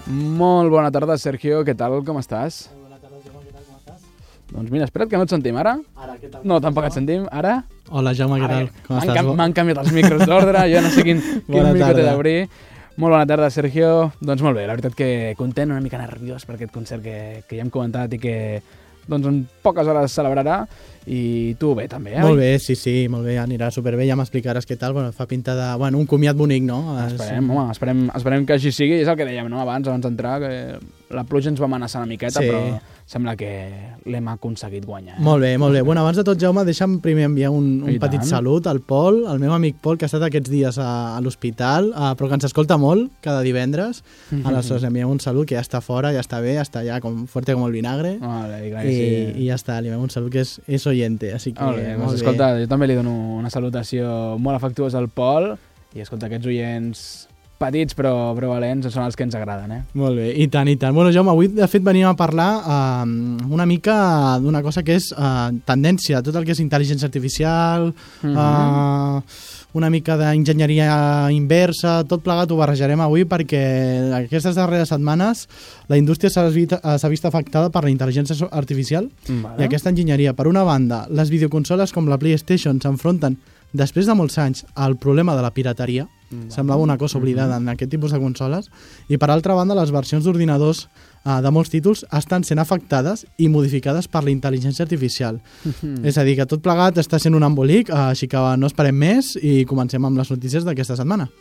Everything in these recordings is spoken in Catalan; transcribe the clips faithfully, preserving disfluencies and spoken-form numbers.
Molt bona tarda, Sergio. Què tal? Com estàs? Molt bona tarda, Jaume. Què tal? Com estàs? Doncs mira, espera't que no et sentim ara. Ara, què tal? No, tampoc et sentim. Ara? Hola, Jaume, què tal? Com M'han estàs? cam m'han canviat els micros d'ordre, jo no sé quin, quin Bona micro t'he tarda. d'obrir. Molt bona tarda, Sergio. Doncs molt bé, la veritat que content, una mica nerviós per aquest concert que, que ja hem comentat i que doncs en poques hores celebrarà. I tu bé, també, eh? Molt bé, sí, sí, molt bé, anirà superbé, ja m'explicaràs què tal, bueno, fa pinta de, bueno, un comiat bonic, no? Esperem, home, esperem, esperem que així sigui, és el que dèiem, no?, abans, abans d'entrar, que la pluja ens va amenaçar una miqueta, Sí. però sembla que l'hem aconseguit guanyar. Eh? Molt bé, molt bé. Bueno, abans de tot, Jaume, deixa'm primer enviar un, un I petit tant. salut al Pol, al meu amic Pol, que ha estat aquests dies a, a l'hospital, uh, però que ens escolta molt cada divendres. Mhm. Aleshores, enviem un salut, que ja està fora, ja està bé, ja està ja com fuerte com el vinagre. Vale, clar, I, sí. i ja està, li enviem un salut que és, és oyente, així que Molt bé, doncs, molt bé. escolta, jo també li dono una salutació molt afectuosa al Pol i escolta, aquests oients petits però, però valents són els que ens agraden, eh? Molt bé, i tant, i tant. Bueno, Jaume, avui de fet venim a parlar uh, una mica d'una cosa que és uh, tendència, tot el que és intel·ligència artificial, Mhm. uh, una mica d'enginyeria inversa, tot plegat ho barrejarem avui perquè aquestes darreres setmanes la indústria s'ha vist, s'ha vist afectada per la intel·ligència artificial Vale. i aquesta enginyeria. Per una banda, les videoconsoles com la PlayStation s'enfronten després de molts anys al problema de la pirateria. Vale. Semblava una cosa oblidada en aquest tipus de consoles. I per altra banda, les versions d'ordinadors eh, de molts títols estan sent afectades i modificades per la intel·ligència artificial. Mhm. És a dir, que tot plegat està sent un embolic, eh, així que no esperem més i comencem amb les notícies d'aquesta setmana.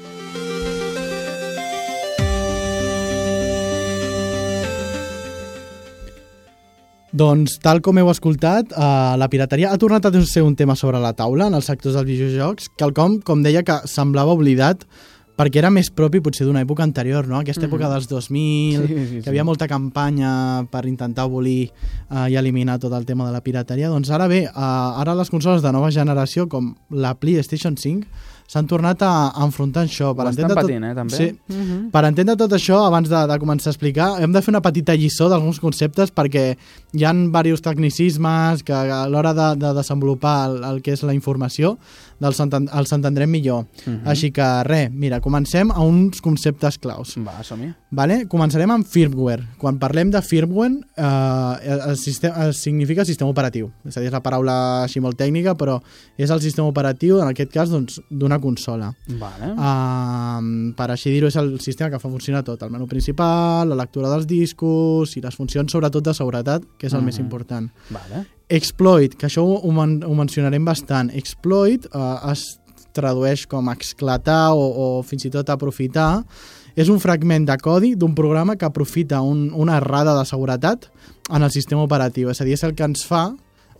Doncs, tal com heu escoltat, eh, la pirateria ha tornat a ser un tema sobre la taula en els sectors dels videojocs, quelcom, com deia, que semblava oblidat perquè era més propi potser d'una època anterior, no? Aquesta època Mhm. dels dos mil, Sí, sí, sí. que hi havia molta campanya per intentar abolir eh, i eliminar tot el tema de la pirateria. Doncs ara bé, eh, ara les consoles de nova generació, com la PlayStation cinc, s'han tornat a, a enfrontar això. Ho estan entendre tot- patint, eh, també? Sí. Mhm. Per entendre tot això, abans de, de començar a explicar, hem de fer una petita lliçó d'alguns conceptes perquè hi ha diversos tecnicismes que a l'hora de, de desenvolupar el, el que és la informació dels enten, els entendrem millor. Mhm. Així que res, mira, comencem a uns conceptes claus. Va, som-hi. Vale? Començarem amb firmware. Quan parlem de firmware, eh, el sistema, el significa sistema operatiu. És a dir, és la paraula així molt tècnica, però és el sistema operatiu, en aquest cas, doncs, d'una consola. Vale. Uh, per així dir-ho, és el sistema que fa funcionar tot. El menú principal, la lectura dels discos i les funcions, sobretot de seguretat, que és el Mhm. més important. Vale. Exploit, que això ho, men ho mencionarem bastant. Exploit uh, es tradueix com esclatar o, o fins i tot aprofitar. És un fragment de codi d'un programa que aprofita un, una errada de seguretat en el sistema operatiu. És a dir, és el que ens fa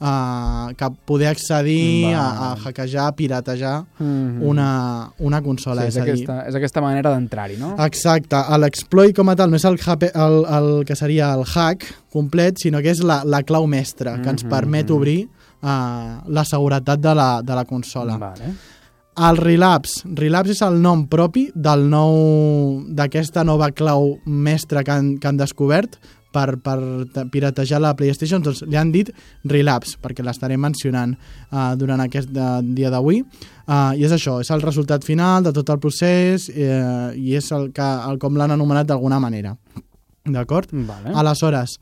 uh, que poder accedir Va. a, a hackejar, a piratejar Mhm. una, una consola. Sí, és és, a dir, aquesta, és aquesta manera d'entrar-hi, no? exacte, l'exploit com a tal no és el, hape- el, el que seria el hack complet, sinó que és la, la clau mestra que ens Mhm. permet obrir uh, la seguretat de la, de la consola. Vale. El relapse. Relapse és el nom propi del nou d'aquesta nova clau mestra que han, que han descobert per, per te- piratejar la PlayStation. Doncs li han dit relapse, perquè l'estarem mencionant uh, durant aquest uh, dia d'avui. Uh, I és això, és el resultat final de tot el procés uh, i és el, que, el com l'han anomenat d'alguna manera. D'acord? Vale. Aleshores,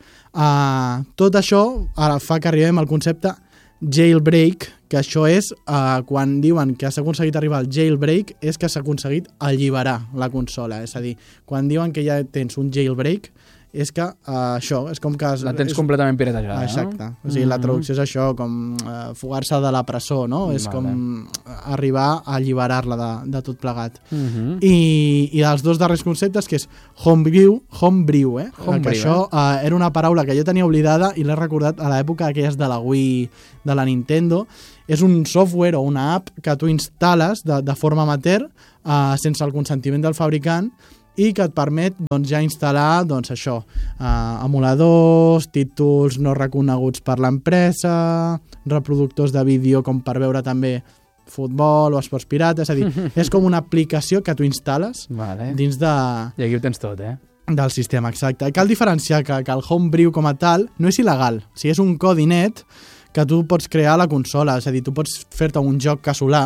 uh, tot això ara fa que arribem al concepte jailbreak, que això és uh, quan diuen que s'ha aconseguit arribar al jailbreak, és que s'ha aconseguit alliberar la consola. És a dir, quan diuen que ja tens un jailbreak, és que uh, això, és com que... Es, La tens és, completament piratejada, exacte. no? O sigui, la Mhm. traducció és això, com uh, fugar-se de la presó, no? És Vale. com arribar a alliberar-la de, de tot plegat. Mhm. I, i els dos darrers conceptes, que és homebrew, homebrew, eh? Homebrew, que això eh, era una paraula que jo tenia oblidada i l'he recordat a l'època aquelles de la Wii, de la Nintendo. És un software o una app que tu instal·les de, de forma amateur, eh, sense el consentiment del fabricant, i que et permet doncs, ja instal·lar doncs, això, eh, emuladors, títols no reconeguts per l'empresa, reproductors de vídeo com per veure també futbol o esports pirates, és a dir, és com una aplicació que tu instal·les Vale. dins de, I aquí ho tens tot, eh? del sistema, exacte. Cal diferenciar que, que el homebrew com a tal no és il·legal, o sigui, és un codi net que tu pots crear a la consola, és a dir, tu pots fer-te un joc casolà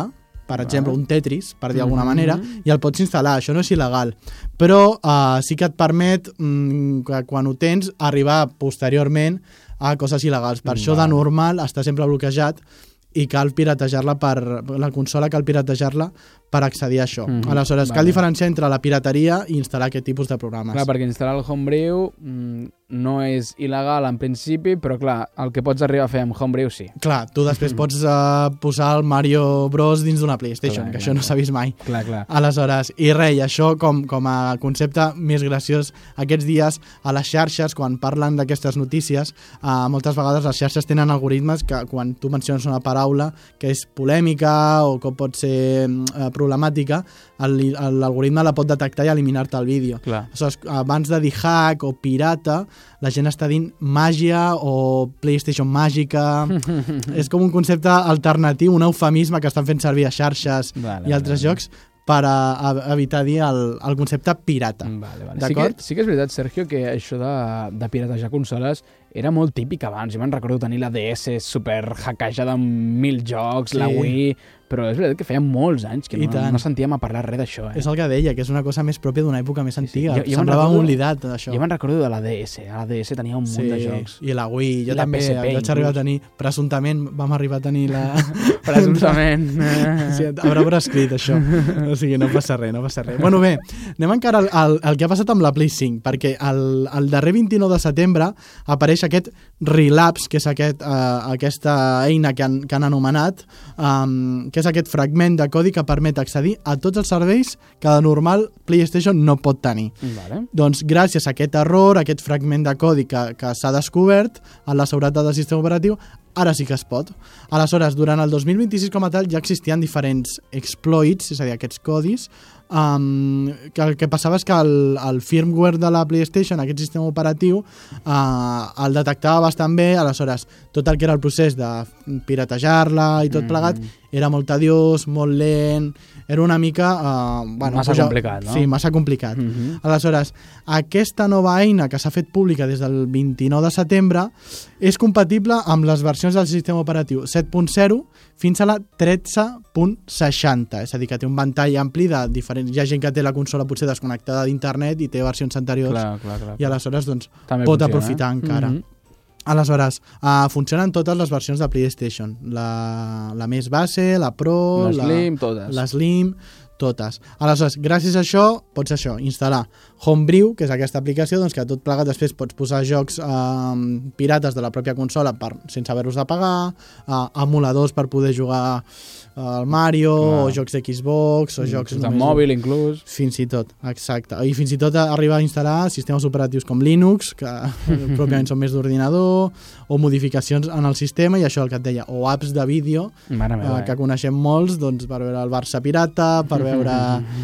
per Vale. exemple, un Tetris, per dir d'alguna Mhm. manera, i el pots instal·lar. Això no és il·legal. Però uh, sí que et permet, mm, que quan ho tens, arribar posteriorment a coses il·legals. Per això, de Vale. normal, està sempre bloquejat i cal piratejar-la per... La consola cal piratejar-la per accedir a això. Mhm. Aleshores, Vale. cal diferenciar entre la pirateria i instal·lar aquest tipus de programes. Clar, perquè instal·lar el Homebrew mm, no és il·legal en principi, però clar, el que pots arribar a fer amb Homebrew sí. Clar, tu després pots uh, posar el Mario Bros dins d'una PlayStation, Clar, que clar, això no clar. s'ha vist mai. Clar, clar. Aleshores, i res, i això com, com a concepte més graciós, aquests dies a les xarxes, quan parlen d'aquestes notícies, uh, moltes vegades les xarxes tenen algoritmes que quan tu menciones una paraula que és polèmica o que pot ser uh, problemàtica, el- l'algoritme la pot detectar i eliminar-te el vídeo. Clar. Aleshores, abans de dir hack o pirata, la gent està dint màgia o PlayStation màgica. És com un concepte alternatiu, un eufemisme que estan fent servir a xarxes Vale, i altres vale. jocs per a, a evitar dir el, el concepte pirata. Vale, vale. Sí que, D'acord? sí que és veritat, Sergio, que això de, de piratejar consoles era molt típic abans. Jo me'n recordo tenir la D S super hackejada amb mil jocs, Sí. la Wii... Però és veritat que feia molts anys que I no, tant. no sentíem a parlar res d'això. Eh? És el que deia, que és una cosa més pròpia d'una època més antiga. Jo- jo me'n Semblava recordo- oblidat, això. Jo me'n recordo de la D S. A la D S tenia un munt de jocs. I la Wii, jo I la també P S P vaig arribar a inclús. tenir, presumptament vam arribar a tenir la... Presumptament. Sí, haurà prescrit això. O sigui, no passa res, no passa res. Bueno, bé, anem encara al, al, al que ha passat amb la Play cinc, perquè el, el darrer vint-i-nou de setembre apareix aquest Relapse, que és aquest, uh, aquesta eina que han, que han anomenat, um, que és aquest fragment de codi que permet accedir a tots els serveis que de normal PlayStation no pot tenir. Vale. Doncs gràcies a aquest error, a aquest fragment de codi que, que s'ha descobert en la seguretat del sistema operatiu, ara sí que es pot. Aleshores, durant el dos mil vint-i-sis com a tal ja existien diferents exploits, és a dir, aquests codis, um, que el que passava és que el, el firmware de la PlayStation, aquest sistema operatiu, uh, el detectava bastant bé, aleshores tot el que era el procés de piratejar-la i tot plegat era molt tediós, molt lent, era una mica... Uh, bueno, Massa puja- complicat, no? Sí, massa complicat. Mhm. Aleshores, aquesta nova eina que s'ha fet pública des del vint-i-nou de setembre és compatible amb les versions del sistema operatiu set punt zero fins a la tretze punt seixanta, és a dir, que té un ventall ampli de diferents... Hi ha gent que té la consola potser desconnectada d'internet i té versions anteriors Clar, clar, clar. i aleshores doncs, També pot funciona. aprofitar encara. Mhm. Aleshores, uh, funcionen totes les versions de PlayStation. La, la més base, la Pro, La Slim, totes. la Slim, totes. Aleshores, gràcies a això, pots això, instal·lar Homebrew, que és aquesta aplicació, doncs que tot plegat després pots posar jocs eh, pirates de la pròpia consola per, sense haver-los de pagar, eh, emuladors per poder jugar al Mario, Clar. o jocs de Xbox, o jocs... de només- mòbil, inclús. Fins i tot, exacte. I fins i tot arribar a instal·lar sistemes operatius com Linux, que pròpiament són més d'ordinador, o modificacions en el sistema, i això el que et deia, o apps de vídeo, Mare meva, eh, que coneixem molts, doncs, per veure el Barça pirata, per veure...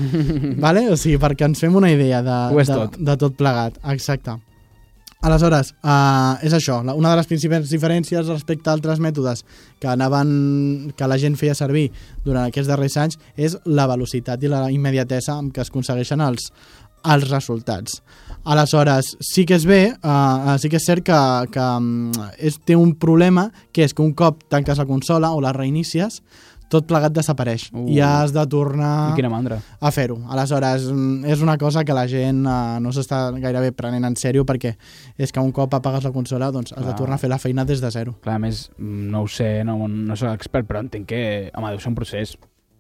vale? O sigui, perquè ens fem una idea de, Ho és de, tot. de tot plegat. Exacte. Aleshores, uh, és això, la- una de les principals diferències respecte a altres mètodes que anaven, que la gent feia servir durant aquests darrers anys és la velocitat i la immediatesa amb què es aconsegueixen els, els resultats. Aleshores, sí que és bé, uh, sí que és cert que, que um, és, té un problema, que és que un cop tanques la consola o la reinicies, tot plegat desapareix Uh. i has de tornar I quina mandra. a fer-ho. Aleshores, mm, és una cosa que la gent uh, no s'està gairebé prenent en sèrio, perquè és que un cop apagues la consola doncs has Clar. de tornar a fer la feina des de zero. Clar, a més, no ho sé, no, no soc expert, però entenc que, home, deu ser un procés.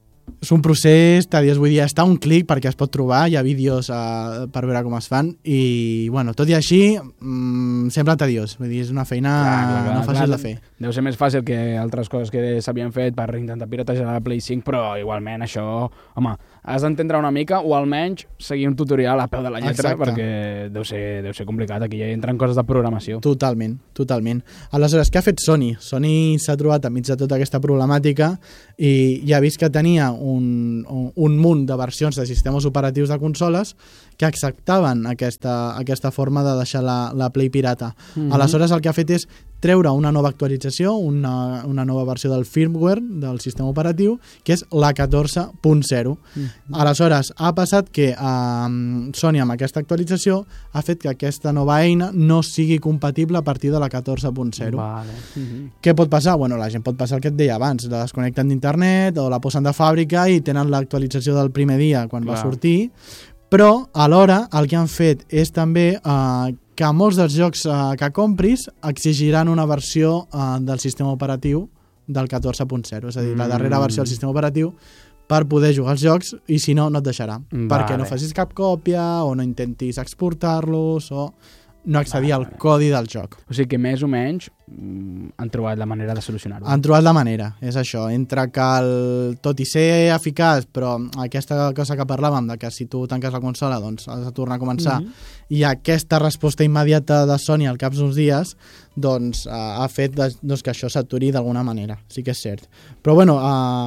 És un procés, tediós, vull dir, està a un clic perquè es pot trobar, hi ha vídeos uh, per veure com es fan, i, bueno, tot i així, mm, sembla tediós, vull dir, és una feina Clar, clar, clar, no fàcil clar. de fer. Deu ser més fàcil que altres coses que s'havien fet per intentar piratejar la Play cinc, però igualment això, home, has d'entendre una mica o almenys seguir un tutorial a peu de la lletra, Exacte. perquè deu ser, deu ser complicat, aquí ja entren coses de programació. Totalment, totalment. Aleshores, què ha fet Sony? Sony s'ha trobat enmig de tota aquesta problemàtica i ja ha vist que tenia un, un, un munt de versions de sistemes operatius de consoles que acceptaven aquesta, aquesta forma de deixar la, la Play pirata. Mhm. Aleshores, el que ha fet és treure una nova actualització, una, una nova versió del firmware del sistema operatiu, que és la catorze punt zero. Mm. Aleshores, ha passat que eh, Sony amb aquesta actualització ha fet que aquesta nova eina no sigui compatible a partir de la catorze punt zero. Vale. Mm-hmm. Què pot passar? Bueno, la gent pot passar el que et deia abans, la desconnecten d'internet o la posen de fàbrica i tenen l'actualització del primer dia quan Clar. va sortir, però alhora el que han fet és també eh, que molts dels jocs eh, que compris exigiran una versió eh, del sistema operatiu del catorze punt zero, és a dir, mm. la darrera versió del sistema operatiu per poder jugar als jocs, i si no, no et deixarà. Vale. Perquè no facis cap còpia o no intentis exportar-los o no accedir vale. al codi del joc. O sigui que més o menys mm, han trobat la manera de solucionar-ho. Han trobat la manera, és això. Entre que, el, tot i ser eficaç, però aquesta cosa que parlàvem, de que si tu tanques la consola doncs has de tornar a començar, mm-hmm. i aquesta resposta immediata de Sony al cap d'uns dies, doncs eh, ha fet doncs, que això s'aturi d'alguna manera, sí que és cert. Però bueno,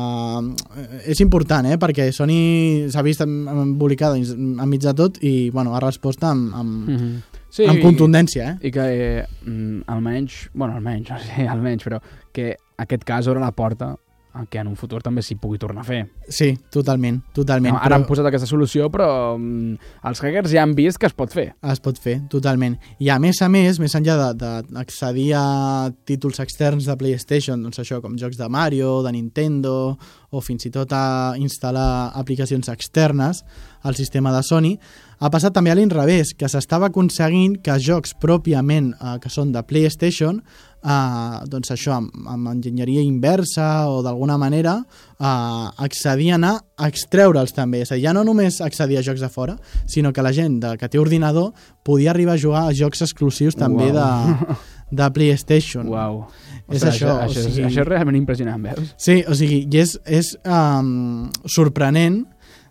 eh, és important, eh, perquè Sony s'ha vist embolicada enmig de tot i bueno, ha respost amb, amb, mm-hmm. sí, amb contundència. Eh? I que eh, almenys, bueno, almenys, no sé, almenys, però que aquest cas obre la porta a que en un futur també s'hi pugui tornar a fer. Sí, totalment, totalment. No, ara però... han posat aquesta solució, però mm, els hackers ja han vist que es pot fer. Es pot fer, totalment. I a més a més, més enllà d'accedir a títols externs de PlayStation, doncs això, com jocs de Mario, de Nintendo, o fins i tot a instal·lar aplicacions externes al sistema de Sony, ha passat també a l'inrevés, que s'estava aconseguint que jocs pròpiament eh, que són de PlayStation, eh, doncs això, amb, amb enginyeria inversa o d'alguna manera, eh, accedien a extreure'ls també. És a dir, ja no només accedir a jocs de fora, sinó que la gent de, que té ordinador podia arribar a jugar a jocs exclusius també wow. de, de PlayStation. Uau. És Ostres, això, això, o sigui... sigui... això és realment impressionant, veus? Sí, o sigui, i és, és um, sorprenent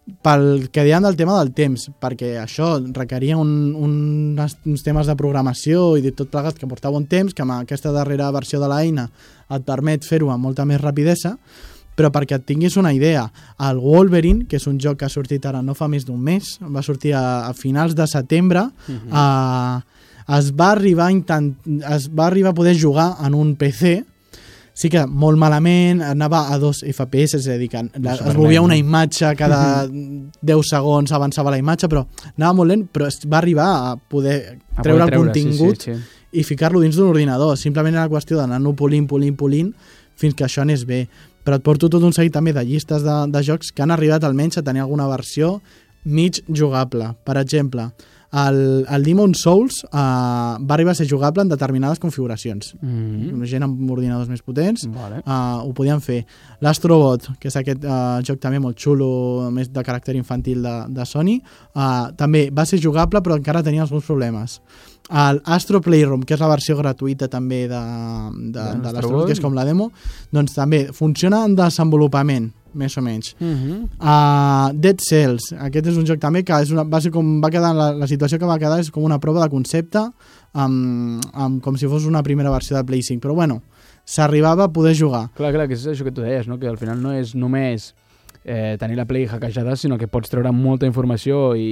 pel que dèiem del tema del temps, perquè això requeria un, un, uns temes de programació i de tot plegat que portava un temps, que amb aquesta darrera versió de l'eina et permet fer-ho amb molta més rapidesa, però perquè et tinguis una idea, el Wolverine, que és un joc que ha sortit ara no fa més d'un mes, va sortir a, a finals de setembre, uh-huh. a, es, va arribar a intent, es va arribar a poder jugar en un P C. Sí que molt malament, anava a dos F P S, és a dir, que la, es movia una imatge cada deu segons, avançava la imatge, però anava molt lent, però es va arribar a poder a treure el treure, contingut sí, sí, sí. i ficar-lo dins d'un ordinador. Simplement era qüestió d'anar-lo polint, polint, polint, fins que això anés bé. Però et porto tot un seguit també de llistes de, de jocs que han arribat almenys a tenir alguna versió mig jugable. Per exemple, el, el Demon Souls uh, va arribar a ser jugable en determinades configuracions. Mm-hmm. Gent amb ordinadors més potents vale. uh, ho podien fer. L'Astrobot, que és aquest uh, joc també molt xulo, més de caràcter infantil de, de Sony, uh, també va ser jugable però encara tenia alguns problemes. El Astro Playroom, que és la versió gratuïta també de, de, de l'Astrobot, que és com la demo, doncs també funciona en desenvolupament, més o menys. Uh-huh. uh, Dead Cells, aquest és un joc també que és una, va ser com va quedar, la, la situació que va quedar és com una prova de concepte amb, amb, com si fos una primera versió de Play cinc, però bueno, s'arribava a poder jugar. Clar, clar, que és això que tu deies, no? Que al final no és només eh, tenir la Play hackejada, sinó que pots treure molta informació i,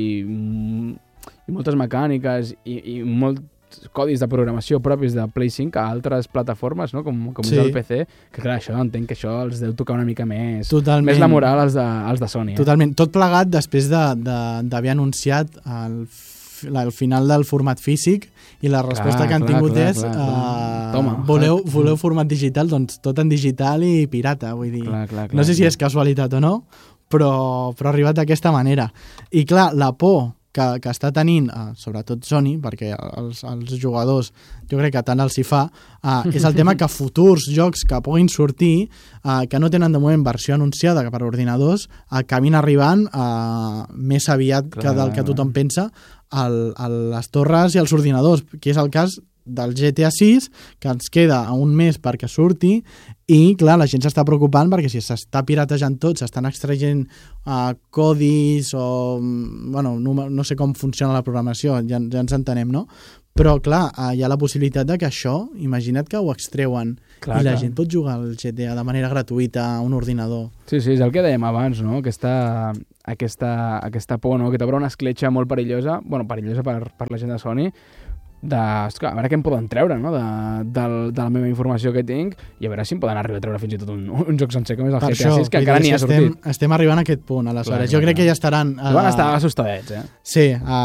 i moltes mecàniques i, i molts codis de programació propis de Play cinc a altres plataformes, no? com, com sí. és el P C, que clar, això entenc que això els deu tocar una mica més, Totalment. més la moral als de, als de Sony. Eh? Totalment, tot plegat després d'haver de, de, anunciat el, el final del format físic i la resposta clar, que han clar, tingut clar, és clar, clar. Uh, Toma, voleu, voleu format digital? Doncs tot en digital i pirata, vull dir. Clar, clar, clar, no sé si és casualitat o no, però, però ha arribat d'aquesta manera. I clar, la por que, que està tenint, uh, sobretot Sony, perquè els, els jugadors jo crec que tant els hi fa, uh, és el tema que futurs jocs que puguin sortir, uh, que no tenen de moment versió anunciada per ordinadors, uh, acabin arribant uh, més aviat Clar. que del que tothom pensa al, a les torres i als ordinadors, que és el cas del G T A sis, que ens queda un mes perquè surti, i clar, la gent s'està preocupant perquè si s'està piratejant tot, s'estan extraient uh, codis o bueno, no, no sé com funciona la programació, ja, ja ens entenem, no? Però clar, uh, hi ha la possibilitat de que això, imagina't que ho extreuen clar, i la clar. gent pot jugar al G T A de manera gratuïta a un ordinador. Sí, sí, és el que dèiem abans, no? Aquesta, aquesta, aquesta por, no? Que t'obre una escletxa molt perillosa, bueno, perillosa per, per la gent de Sony, de, esclar, a veure què em poden treure, no? de, de, de la meva informació que tinc i a veure si em poden arribar a treure fins i tot un, un joc sencer com és el Per G T A això, sis, que vull encara dir, ni ha estem, sortit. estem arribant a aquest punt, aleshores. Clar, jo clar, crec clar. que ja estaran... Uh, van estar assustadets, eh? Sí,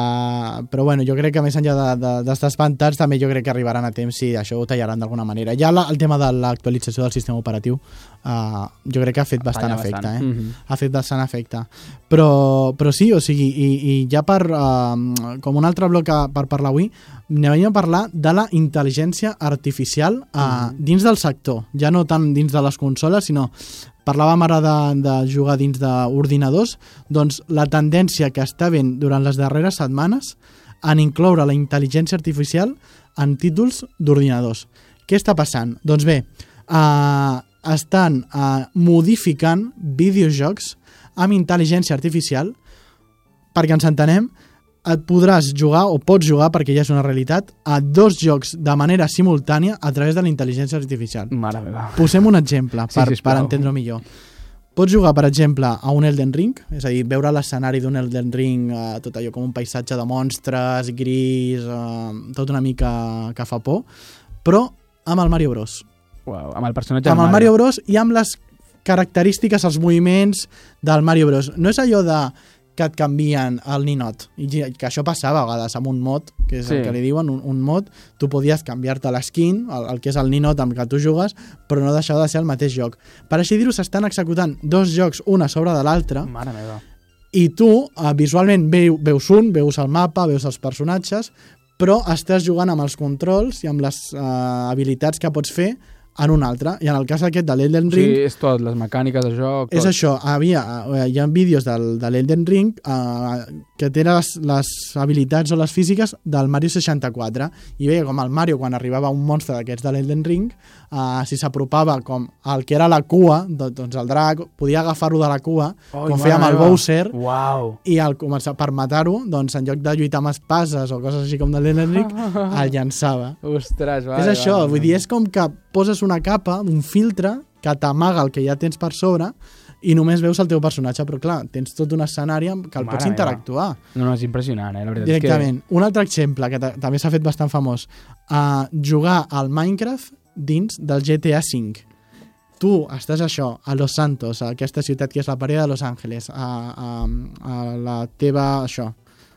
uh, però bueno, jo crec que més enllà d'estar de, de, espantats, també jo crec que arribaran a temps i això ho tallaran d'alguna manera. Ja la, el tema de l'actualització del sistema operatiu uh, jo crec que ha fet bastant Talla efecte, bastant. eh? Mm-hmm. Ha fet bastant efecte. Però, però sí, o sigui, i, i ja per, uh, com un altre bloc per parlar avui, anem a parlar de la intel·ligència artificial uh, mm. dins del sector, ja no tant dins de les consoles, sinó parlàvem ara de, de jugar dins d'ordinadors, doncs la tendència que està havent durant les darreres setmanes en incloure la intel·ligència artificial en títols d'ordinadors. Què està passant? Doncs bé, uh, estan uh, modificant videojocs amb intel·ligència artificial perquè ens entenem, et podràs jugar, o pots jugar, perquè ja és una realitat, a dos jocs de manera simultània a través de la intel·ligència artificial. Mare meva. Posem un exemple per, sí, per entendre-ho millor. Pots jugar, per exemple, a un Elden Ring, és a dir, veure l'escenari d'un Elden Ring, eh, tot allò com un paisatge de monstres, gris, eh, tot una mica que fa por, però amb el Mario Bros. Uau, amb el personatge Amb del el Mario Bros i amb les característiques, els moviments del Mario Bros. No és allò de que et canvien el ninot, i que això passava a vegades amb un mod, que és sí. el que li diuen, un, un mod, tu podies canviar-te l'eskin, el, el que és el ninot amb què tu jugues, però no deixava de ser el mateix joc. Per així dir-ho, s'estan executant dos jocs una sobre de l'altre, Mare meva. i tu uh, visualment veu, veus un, veus el mapa, veus els personatges, però estàs jugant amb els controls i amb les uh, habilitats que pots fer en un altre, i en el cas aquest de l'Elden Ring... Sí, és tot, les mecàniques de joc... Tot. És això, havia, hi ha vídeos del, de l'Elden Ring eh, que tenen les, les habilitats o les físiques del Mario seixanta-quatre, i veia com el Mario, quan arribava un monstre d'aquests de l'Elden Ring, eh, si s'apropava com el que era la cua, doncs el drac, podia agafar-ho de la cua, oh, com feia amb el Bowser, wow. i al començar per matar-ho, doncs en lloc de lluitar amb espases o coses així com de l'Elden Ring, el llançava. Ostres, vale, és això, vale. vull dir, és com que poses una capa, un filtre, que t'amaga el que ja tens per sobre i només veus el teu personatge, però clar, tens tot un escenari amb que el Mare pots interactuar. Meva. No, no, és impressionant, eh? La veritat directament. És que... Un altre exemple, que també s'ha fet bastant famós, uh, jugar al Minecraft dins del G T A cinc. Tu estàs això, a Los Santos, a aquesta ciutat que és la parella de Los Angeles, a, a, a la teva, això,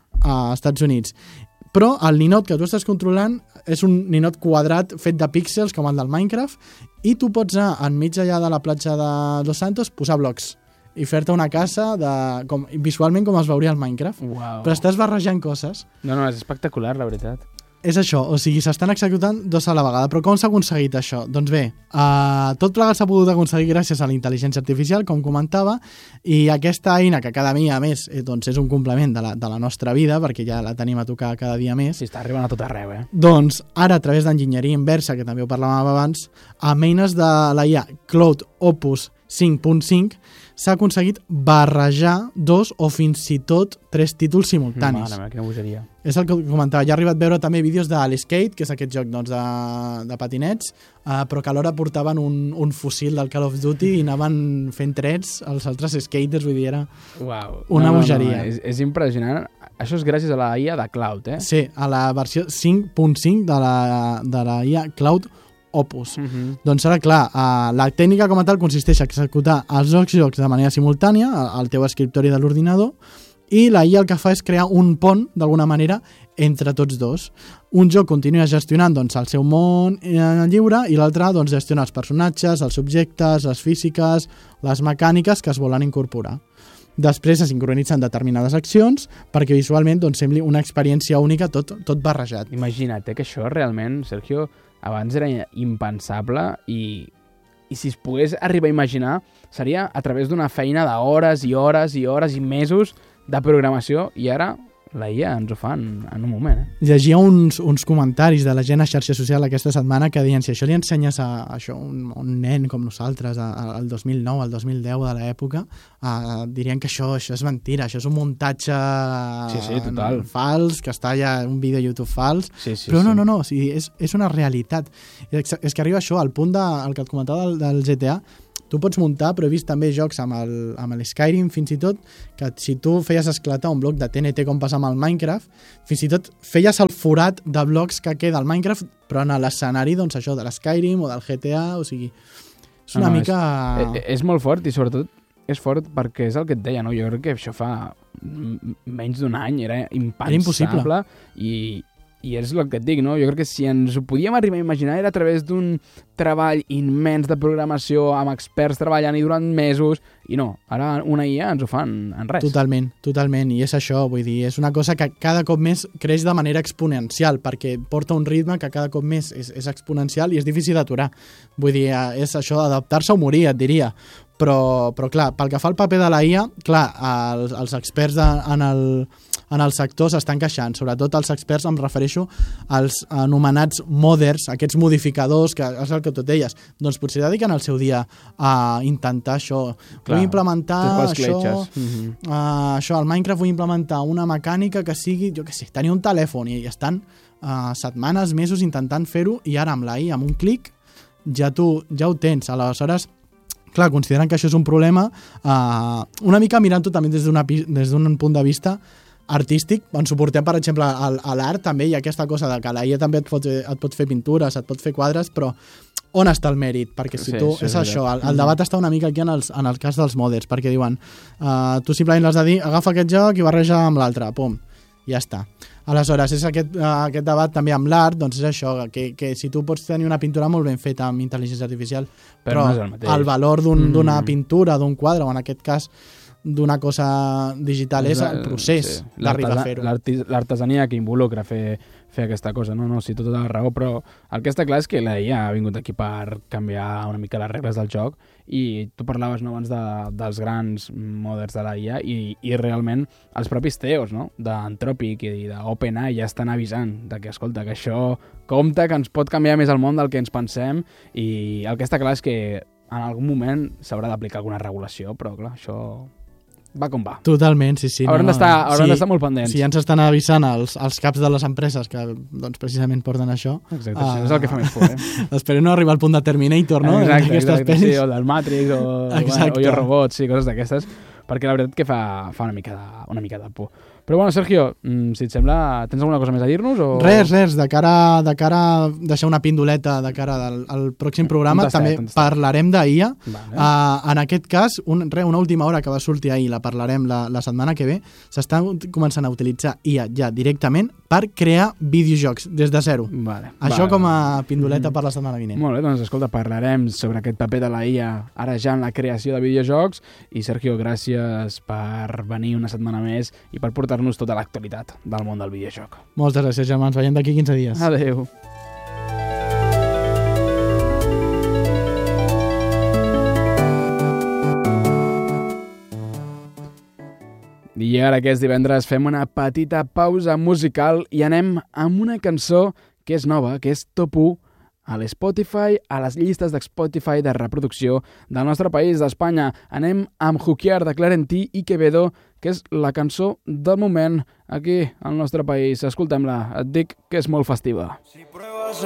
a Estats Units. Però el ninot que tu estàs controlant és un ninot quadrat fet de píxels com el del Minecraft, i tu pots anar enmig allà de la platja de Los Santos, posar blocs i fer-te una casa de, com, visualment com es veuria al Minecraft. Wow. Però estàs barrejant coses. No, no, és espectacular, la veritat. És això, o sigui, s'estan executant dos a la vegada. Però com s'ha aconseguit això? Doncs bé, uh, tot plegat s'ha pogut aconseguir gràcies a la intel·ligència artificial, com comentava, i aquesta eina que cada dia més eh, doncs és un complement de la, de la nostra vida, perquè ja la tenim a tocar cada dia més. Sí, està arribant a tot arreu, eh? Doncs ara, a través d'enginyeria inversa, que també ho parlàvem abans, amb eines de la I A Cloud Opus cinc punt cinc, s'ha aconseguit barrejar dos o fins i tot tres títols simultanis. Mare meva, quina bogeria. És el que comentava. Ja he arribat a veure també vídeos de l'Skate, que és aquest joc doncs, de, de patinets, uh, però que alhora portaven un, un fusil del Call of Duty i anaven fent trets als altres skaters, vull dir, era Uau. una no, bogeria. No, no, és, és impressionant. Això és gràcies a la I A de Cloud, eh? Sí, a la versió cinc punt cinc de la, de la I A Cloud Opus. Uh -huh. Doncs ara, clar, uh, la tècnica com a tal consisteix a executar els dos jocs de manera simultània al teu escriptori de l'ordinador, i la I A el que fa és crear un pont, d'alguna manera, entre tots dos. Un joc continua gestionant doncs, el seu món eh, lliure, i l'altre doncs, gestiona els personatges, els objectes, les físiques, les mecàniques que es volen incorporar. Després se sincronitzen determinades accions perquè visualment doncs, sembli una experiència única tot, tot barrejat. Imagina't eh, que això realment, Sergio, abans era impensable, i, i si es pogués arribar a imaginar, seria a través d'una feina d'hores i hores i hores i mesos de programació, i ara la I A ens ho fa en, en un moment. Eh? Llegia uns, uns comentaris de la gent a xarxa social aquesta setmana que deien si això li ensenyes a, a això, un, un nen com nosaltres al dos mil nou, al dos mil deu de l'època, uh, dirien que això, això és mentira, això és un muntatge sí, sí, total. fals, que està ja un vídeo a YouTube fals, sí, sí, però no, sí. no, no, o sigui, és, és una realitat. És, és que arriba això, al punt de, el que et comentava del, del G T A, tu pots muntar, però he vist també jocs amb el, amb el Skyrim, fins i tot, que si tu feies esclatar un bloc de T N T com passa amb el Minecraft, fins i tot feies el forat de blocs que queda al Minecraft, però en l'escenari, doncs això, de l'Skyrim o del G T A, o sigui, és una no, no, mica... És, és molt fort i sobretot és fort perquè és el que et deia, no? Jo crec que això fa menys d'un any, era impensable. Era impossible. I, i és el que et dic, no? Jo crec que si ens ho podíem arribar a imaginar era a través d'un treball immens de programació amb experts treballant i durant mesos, i no, ara una I A ens ho fan en res. Totalment, totalment, i és això, vull dir, és una cosa que cada cop més creix de manera exponencial, perquè porta un ritme que cada cop més és, és exponencial i és difícil d'aturar. Vull dir, és això, adaptar-se o morir, et diria. Però, però clar, pel que fa al paper de la I A, clar, els, els experts de, en, el, en el sector s'estan queixant, sobretot els experts, em refereixo als anomenats modders, aquests modificadors, que és el que tu deies, doncs potser dediquen el seu dia a intentar això. Clar, vull implementar això, mm-hmm. uh, això, al Minecraft vull implementar una mecànica que sigui, jo què sé, tenir un telèfon, i estan uh, setmanes, mesos intentant fer-ho, i ara amb la I A, amb un clic, ja, tu, ja ho tens. Aleshores, clar, consideren que això és un problema, uh, una mica mirant-ho també des d'un punt de vista artístic, ens suportem, per exemple, a, a l'art també, hi ha aquesta cosa de que la I A també et pot, et pot fer pintures, et pot fer quadres, però on està el mèrit? Perquè si sí, tu, sí, és sí, això, el, sí. el debat està una mica aquí en, els, en el cas dels modders, perquè diuen, uh, tu simplement l'has de dir, agafa aquest joc i barreja amb l'altre, pum, ja està. Aleshores, és aquest, uh, aquest debat també amb l'art, doncs és això, que, que si tu pots tenir una pintura molt ben feta amb intel·ligència artificial, però, però no és el mateix. El valor d'una un, mm. pintura, d'un quadre, o en aquest cas d'una cosa digital, és el procés sí. d'arribar a fer-ho. L'artesania que involucra fer, fer aquesta cosa, no? No, sí, tota la raó, però el que està clar és que la I A ha vingut aquí per canviar una mica les regles del joc, i tu parlaves, no, abans de, dels grans modders de la I A, i, i realment els propis C E Os, no?, d'Anthropic i d'OpenAI ja estan avisant de que, escolta, que això compta, que ens pot canviar més el món del que ens pensem, i el que està clar és que en algun moment s'haurà d'aplicar alguna regulació, però clar, això va com va. Totalment, sí, sí. Hauran no, d'estar no. sí, molt pendents. Si ja ens estan avisant els, els caps de les empreses que doncs, precisament porten això. Exacte, uh, sí, és el que fa més por, eh? Espero no arribar al punt de Terminator, no? Exacte, exacte, sí, o del Matrix, o, bueno, o jo robot, sí, coses d'aquestes, perquè la veritat que fa, fa una, mica de, una mica de por. Però bueno, Sergio, si et sembla, tens alguna cosa més a dir-nos? O... Res, res, de cara, de cara a deixar una pindoleta de cara al, al pròxim programa, contestat, també contestat. Parlarem d'I A. Vale. Uh, en aquest cas, un, re, una última hora que va sortir ahir, la parlarem la, la setmana que ve, s'està començant a utilitzar I A ja directament per crear videojocs des de zero. Vale, Això vale. com a pindoleta mm. per la setmana vinent. Molt bé, doncs escolta, parlarem sobre aquest paper de la I A ara ja en la creació de videojocs, i Sergio, gràcies per venir una setmana més i per portar-nos tota l'actualitat del món del videojoc. Moltes gràcies, germans. Veiem d'aquí quinze dies. Adéu. I ara que és divendres fem una petita pausa musical i anem amb una cançó que és nova, que és top u a l'Spotify, a les llistes d'Spotify de reproducció del nostre país, d'Espanya. Anem amb Jukiar de Clarentí i Quevedo, que és la cançó del moment aquí al nostre país. Escoltem-la, et dic que és molt festiva. Sí, però...